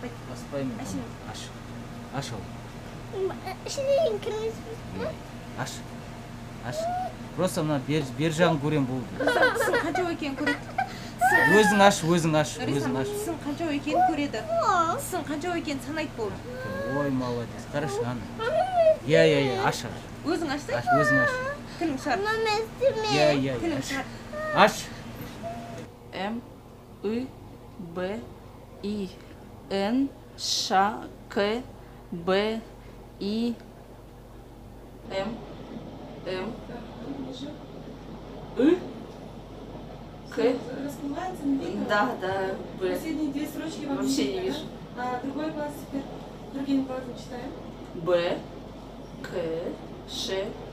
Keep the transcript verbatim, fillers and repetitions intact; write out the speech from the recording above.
баспайды. Баспаймын. Аш. Аш. Аш ол. Ішінен кірмейсіз. Аш. Аш. Просто мына бер бер жағын көрем болды. Тісің қанша екенін көреді. Өзің аш, өзің аш, өзің аш. Тісің қанша екенін көреді. Тісің қанша екенін санайды болды. Ой, молодец. Хорошо, ана. Я, я, я, аш, аш. Өзің ашсай? Аш, өзің аш. Тілің шар. Мама істеме. Я, я, я. Тілің шар. Аш. М, И, Б, И, Н, Ш, К, Б, И, М, М, И, К. Расплывается, не видно? Да, да, Б. Последние две строчки вам Вообще видно, не вижу. да? А другой класс теперь, другим классом читаем. Б, К, Ш,